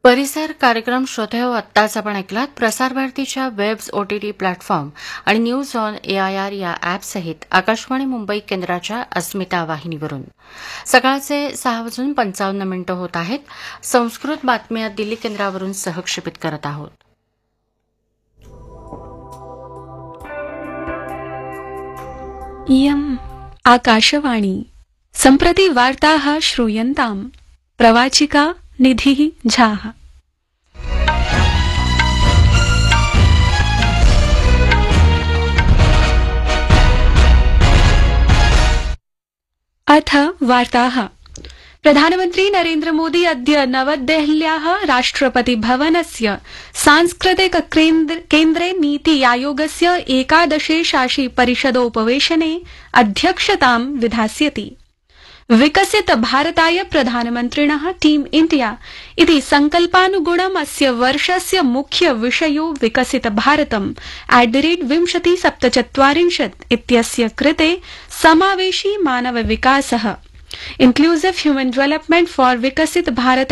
परिसर कार्यक्रम श्रोते हो आत्ताच आपण ऐकलात. प्रसार भारतीच्या वेब्स ओटीटी प्लॅटफॉर्म आणि न्यूज ऑन एआयआर या ॲपसहित आकाशवाणी मुंबई केंद्राच्या अस्मिता वाहिनीवरून सकाळचे 6:55 होत आहेत. संस्कृत बातम्या दिल्ली केंद्रावरून सहक्षेपित करत आहोत. इयम् आकाशवाणी. सम्प्रति वार्ताः श्रूयन्ताम्. प्रवाचिका निधिः झाः. अथ वार्ताः. प्रधानमन्त्री नरेन्द्र मोदी अद्य नवदेहल्याः राष्ट्रपतिभवनस्य सांस्कृतिक केन्द्रे नीति आयोगस्य 11 शासि परिषदोपवेशने अध्यक्षतां विधास्यति. विकसित भारताय प्रधानमन्त्रिणः टीम इण्डिया इति संकल्पानुगुणम् अस्य वर्षस्य मुख्य विषयो विकसित भारतम् @2047 इत्यस्य कृते समावेशी मानव विकासः इन्क्लूसिव ह्यूमन डेवलपमेंट फॉर विकसित भारत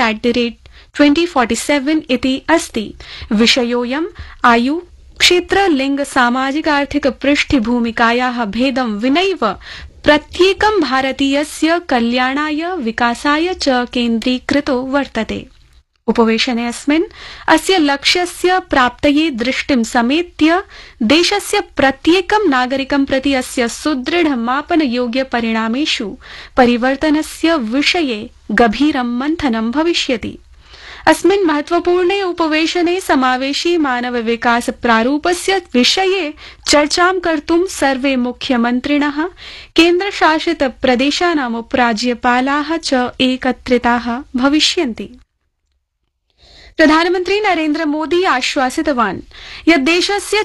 @2047 इति अस्ति. विषयोऽयम् आयु, क्षेत्र, लिंग, सामाजिक आर्थिक पृष्ठभूमिकायाः भेदं विनैव प्रत्येकं भारतीयस्य कल्याणाय विकासाय च केन्द्रीकृतो वर्तते. उपवेशनेऽस्मिन् अस्य लक्ष्यस्य प्राप्तये दृष्टिं समेत्य देशस्य प्रत्येकं नागरिकं प्रति अस्य सुदृढ मापनयोग्य परिणामेषु परिवर्तनस्य विषये गभीरं मन्थनं भविष्यति. अस्मिन् महत्वपूर्णे उपवेशने समावेशी मानव विकास प्रारूपस्य विषये चर्चां कर्तुं सर्वे मुख्यमन्त्रिणः, केन्द्रशासित प्रदेशानाम् उपराज्यपालाः च एकत्रिताः भविष्यन्ति. प्रधानमन्त्री नरेन्द्र मोदी आश्वासितवान् यत् देशस्य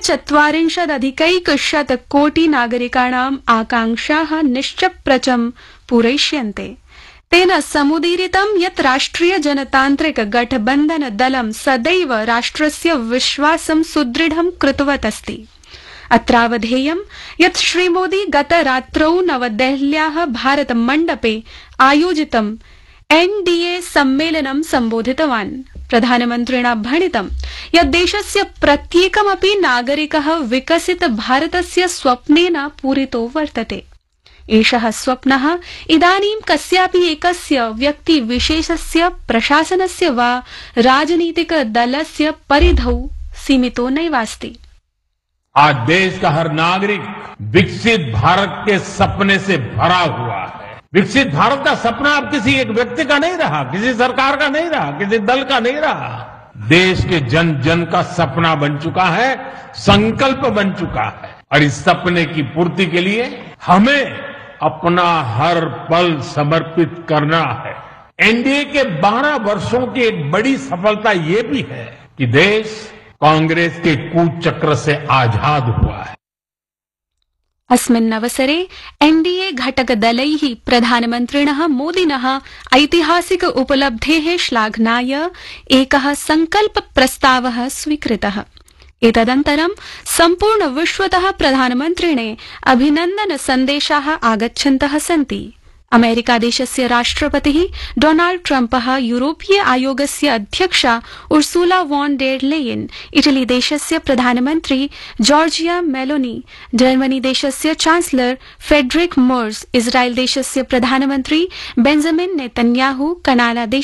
40+ कोटि नागरिकाणाम् आकांक्षाः निश्चप्रचं पूरयिष्यन्ते. तेन समुदीरितं यत् राष्ट्रिय जनतान्त्रिक गठबन्धन दलं सदैव राष्ट्रस्य विश्वासं सुदृढं कृतवत् अस्ति. अत्रावधेयं यत् श्रीमोदी गतरात्रौ नवदेहल्याः भारत मण्डपे आयोजितं एनडीए सम्मेलनं सम्बोधितवान्. प्रधानमन्त्रिणा भणितं यत् देशस्य प्रत्येकमपि नागरिकः विकसित भारतस्य स्वप्नेन पूरितो वर्तते. एषः स्वप्नः इदानीं कस्यापि एकस्य व्यक्तिविशेषस्य, प्रशासनस्य वा राजनीतिक दलस्य परिधौ सीमितो नैवास्ति. आज देश का हर नागरिक विकसित भारत के सपने से भरा हुआ है. विकसित भारत का सपना अब किसी एक व्यक्ति का नहीं रहा, किसी सरकार का नहीं रहा, किसी दल का नहीं रहा. देश के जन जन का सपना बन चुका है, संकल्प बन चुका है. और इस सपने की पूर्ति के लिए हमें अपना हर पल समर्पित करना है. एनडीए के 12 वर्षों की एक बड़ी सफलता ये भी है कि देश कांग्रेस के कूचक्र से आजाद हुआ है. अस्मिन् अवसरे एनडीए घटक दलैः प्रधानमन्त्रिणः मोदिनः ऐतिहासिक उपलब्धेः श्लाघनाय एकः संकल्प प्रस्तावः स्वीकृतः. एतदनन्तरं सम्पूर्ण विश्वतः प्रधानमन्त्रिणे अभिनन्दन सन्देशाः आगच्छन्तः सन्ति. अमेरिकादेशस्य राष्ट्रपतिः डोनाल्ड ट्रम्पः, यूरोपीय आयोगस्य अध्यक्षा Ursula von der Leyen, Italy देशस्य प्रधानमन्त्री जॉर्जिया मेलोनी, जर्मनी देशस्य चांसलर फेडरिक मर्ज, इस्राएल देशस्य प्रधानमन्त्री बेंजामिन नेतन्याहू, कनाडा